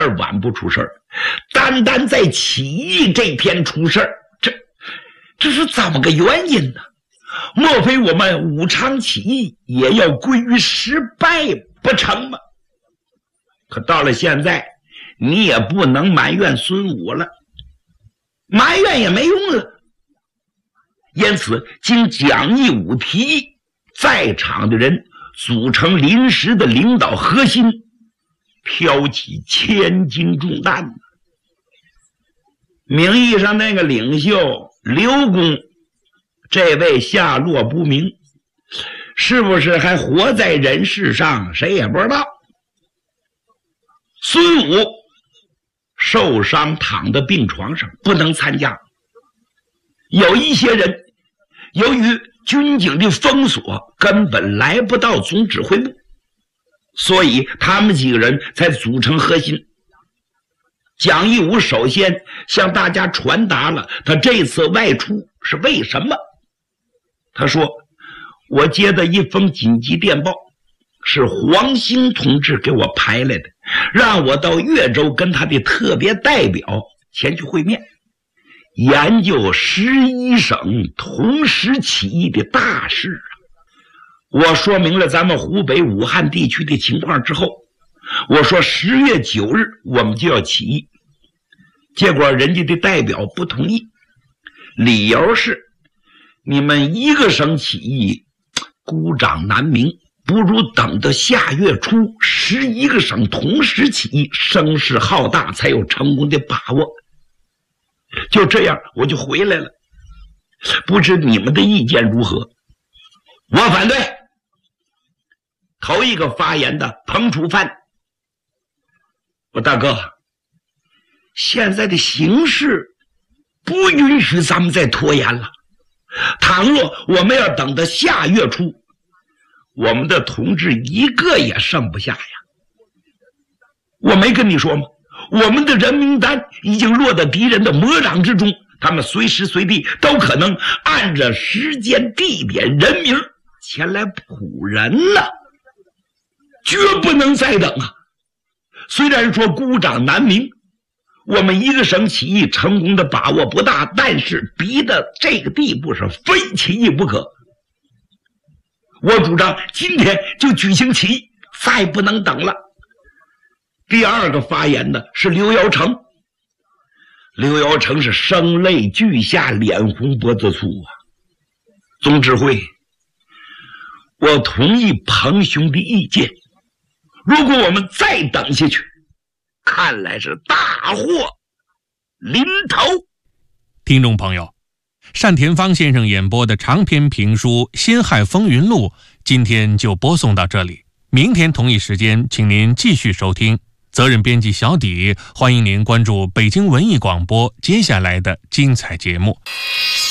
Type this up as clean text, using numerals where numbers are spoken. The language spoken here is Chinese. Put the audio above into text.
晚不出事儿，单单在起义这篇出事儿，这是怎么个原因呢？莫非我们武昌起义也要归于失败不成吗？可到了现在，你也不能埋怨孙武了，埋怨也没用了。因此经蒋义武提议，在场的人组成临时的领导核心，挑起千斤重担。名义上那个领袖刘公，这位下落不明，是不是还活在人世上，谁也不知道。孙武受伤躺在病床上，不能参加。有一些人由于军警的封锁，根本来不到总指挥部，所以他们几个人才组成核心。蒋义武首先向大家传达了他这次外出是为什么。他说，我接到一封紧急电报，是黄兴同志给我排来的，让我到越州跟他的特别代表前去会面，研究11省同时起义的大事。我说明了咱们湖北武汉地区的情况之后，我说10月9日我们就要起义。结果人家的代表不同意，理由是你们一个省起义孤掌难鸣，不如等到下月初11个省同时起义，声势浩大，才有成功的把握。就这样我就回来了，不知你们的意见如何？我反对。头一个发言的彭楚藩，我大哥，现在的形势不允许咱们再拖延了，倘若我们要等到下月初，我们的同志一个也剩不下呀。我没跟你说吗？我们的人名单已经落到敌人的魔掌之中，他们随时随地都可能按着时间地点人名前来捕人呢，绝不能再等啊！虽然说孤掌难鸣，我们一个省起义成功的把握不大，但是逼得这个地步是非起义不可。我主张今天就举行起义，再不能等了。第二个发言的是刘尧成，刘尧成是声泪俱下，脸红脖子粗啊。总指挥，我同意彭兄的意见，如果我们再等下去，看来是大祸临头。 听众朋友，单田芳先生演播的长篇评书《辛亥风云录》今天就播送到这里，明天同一时间请您继续收听。责任编辑小底，欢迎您关注北京文艺广播接下来的精彩节目。